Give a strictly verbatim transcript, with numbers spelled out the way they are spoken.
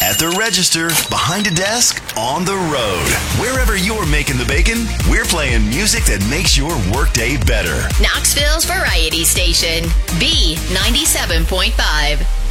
at the register, behind a desk, on the road. Wherever you're making the bacon, we're playing music that makes your workday better. Knoxville's Variety Station, B ninety-seven point five.